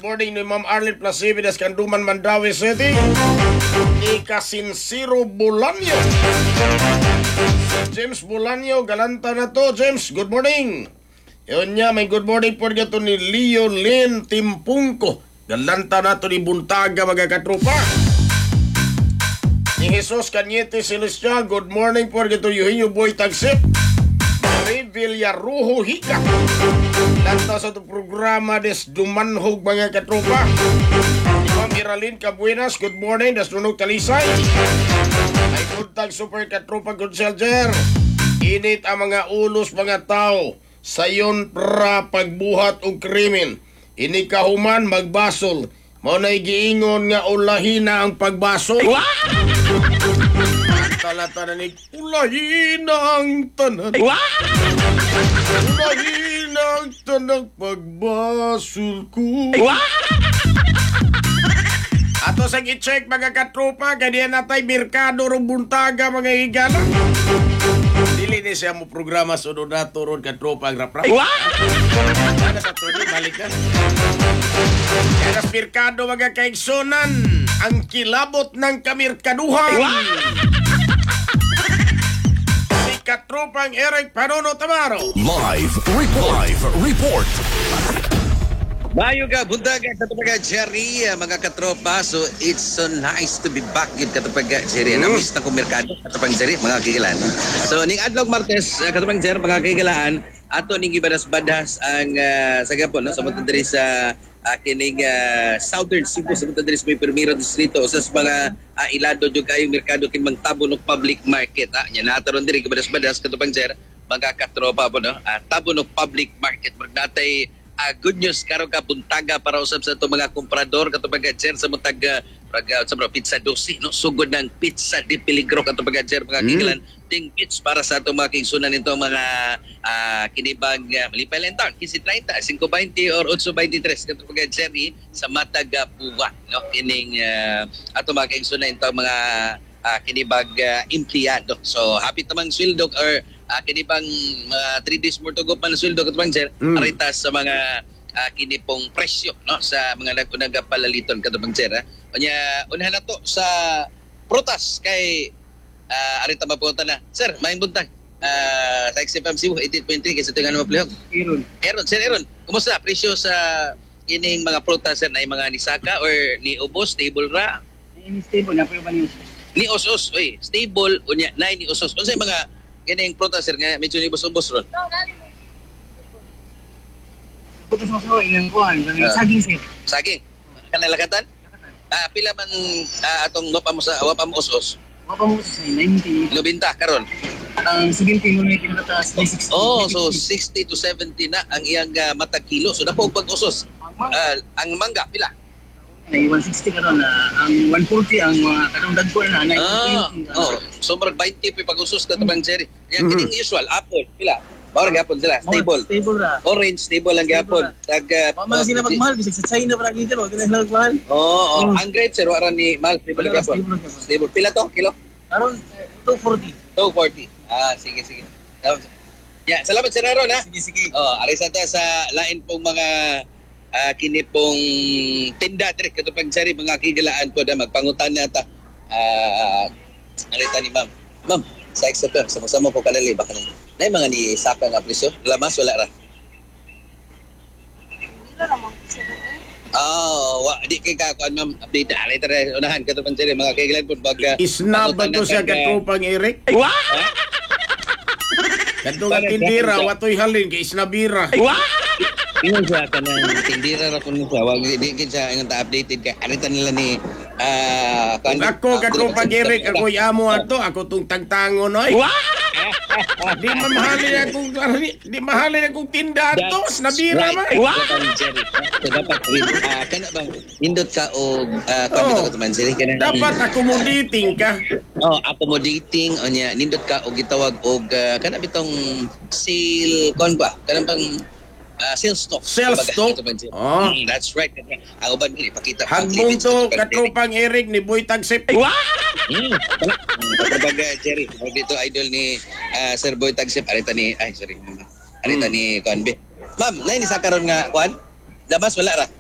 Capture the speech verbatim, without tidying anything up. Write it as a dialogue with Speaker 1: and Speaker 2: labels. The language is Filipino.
Speaker 1: morning ni Ma'am Arlene Placividas Kanduman, Mandawi City. Ika Sincero Bulanyo. James Bulanyo, galanta na to. James, good morning. Yun niya, may good morning po niya to ni Leo Lynn Timpungko. Galanta na to ni Buntaga, mga katropa. Ni Jesus Cañete Celestial, good morning po niya to Eugenio Boy Tagsip. Villarujo Hika. Lanta sa itong programa des Dumanhog, mga katropa. Ni Ma'am Iralyn Cabuenas, good morning. Das Nunog Talisay. Ay buntag super katropa, good soldier. Init ang mga ulos, mga tao. Sayon pra pagbuhat og krimen. Ini kahuman magbasol. Mao nay giingon nga ulahina ang pagbasol. Talata na ni ulahina ang tanan. Ulahina ang tanan pagbasol ko. Ato sa i-check mga katropa, kadiyan natay merkado ro Buntaga, mga higala. Dili ni siya mo programa sunod na turon katropa ang rap-rap. Kada sa tuloy, balik ka. Kada sa merkado, mga kaigsunan, ang kilabot ng kamirkaduhan. Si katropang Eric Panono Tamaro.
Speaker 2: Live report. Live report.
Speaker 3: Mayo ka, buntaga, katupaga, Jerry, uh, mga katropa. So, it's so nice to be back yun, katupaga, Jerry. Mm. Na-miss na kong merkado, katupang Jerry, mga kikilaan. So, ning Adlog Martes, uh, katupang Jerry, mga kikilaan, ato ning ibadas-badas ang uh, sagapon, no? Sa matadari sa uh, kining uh, Southern Cebu, sa matadari sa may Primero Distrito, sa mga uh, ilado dyan kayong merkado kinmang tabo ng public market. Ah, yan, nataron diri, ibadas-badas, katupang Jerry, mga katropa po, no? Uh, tabo ng public market. Magdatay, Uh, good news karon ka Buntaga para usab sa itong mga komprador katong Jer sa mutag uh, sa mga pizza dosi no sugod ng pizza di peligro katong Jer mga mm. kikilan ting pits para sa itong mga kingsunan nito mga uh, kinibang uh, malipay lang taon fifteen thirty, five twenty or eight twenty-three katong Jerry sa matag uh, puwa no kining uh, ato mga kingsunan nito mga uh, kinibag uh, empleyado. So happy tamang sweldo or uh, kinibang uh, three days more to go pa na sweldo katong Jer mm. aritas sa mga uh, kinipong presyo no sa mga nagpunagapalaliton katong Jer. Unya unahan na to sa prutas kay uh, arita mapunta na. Sir, maayong buntag. Uh, sa X F M Cebu eighty point three kasi ito nga naman plihog.
Speaker 4: Aaron.
Speaker 3: Aaron, Sir Aaron, kumusta presyo sa ining mga prutas sir na mga nisaka or ni ubos, stable ra?
Speaker 4: Ini stable na pero ba niyo?
Speaker 3: Ni Osos, oy, stable unya nay ni Osos. Unsa mga kining prutas sir nga medyo ni ubos-ubos ron?
Speaker 4: Putos mo sa inang kuan,
Speaker 3: Ah.
Speaker 4: saging sir.
Speaker 3: Saging. Kanalakatan? Ah, pila man ah, atong wapa mo sa wapa mo Osos?
Speaker 4: Wapa mo sa ninety.
Speaker 3: Nobinta karon.
Speaker 4: Ang seventy mo na kinataas by sixty.
Speaker 3: Oh, so sixty to seventy na ang iyang uh, matag kilo. So dapo pag Osos. Ah, ang mangga pila?
Speaker 4: Ay one sixty karon na ang one forty ang mga kadong dagko na na
Speaker 3: Ah, oh, so marag twenty pa pag Osos ka tabang Jerry. Yang kining usual apple pila? Bawal gyapon sila, stable.
Speaker 4: Stable ra.
Speaker 3: Orange stable lang gyapon. Tag uh,
Speaker 4: Mama sila magmahal bisag sa China para kita wag na sila magmahal.
Speaker 3: Oo, oh,
Speaker 4: Mm.
Speaker 3: ang grape sir wala ni mal stable
Speaker 4: Wala,
Speaker 3: gyapon.
Speaker 4: stable gyapon.
Speaker 3: Stable pila to kilo?
Speaker 4: Karon two forty.
Speaker 3: two forty. Ah, sige sige. Yeah, salamat sir Aaron ha.
Speaker 4: Sige sige.
Speaker 3: Oh, aray sa ta sa lain pong mga uh, kini pong tinda dire katupang sari mga kigilaan po na magpangutan na ta. Ah, uh, alita ni ma'am. Ma'am, sa exeter sama-sama po kalali baka na. Nay mga ni saka nga presyo. Lamas wala ra. Oh, wa di kay ka kuan ma'am update alita ra unahan katupang sari mga kigilaan po pag uh,
Speaker 1: Isna ba to siya katropang Eric? Kadto nga tindira, watoy halin kay isnabira.
Speaker 3: Ingon siya ka ng tindira ra kun siya wag di gid siya ingon ta updated kay alita nila ni ah
Speaker 1: Kung ako katropang Eric, ako yamo ato, ako tung tagtangon oy. Di mamahalin akong di mahalin akong tinda ato, isnabira man.
Speaker 3: Jerry. So dapat ah kana bang nindot ka og uh,
Speaker 1: Oh.
Speaker 3: to man Jerry kana
Speaker 1: Dapat accommodating ka.
Speaker 3: oh accommodating onya nindot ka og gitawag og uh, kana bitong sale kon ba kana bang uh, sales stock.
Speaker 1: Sales
Speaker 3: Kumbaga,
Speaker 1: stock?
Speaker 3: ito ba, Jerry?
Speaker 1: Oh.
Speaker 3: Mm, that's right. Ang uban ko ipakita ko.
Speaker 1: Hagbong to katropang Eric ni Boy Tagsip.
Speaker 3: Hmm. Kapag Jerry, pag dito idol ni uh, Sir Boy Tagsip, arita ni, ay sorry, arita
Speaker 1: Hmm.
Speaker 3: ni Kuan B. Ma'am, nain isa karon nga Kuan? Labas wala ra.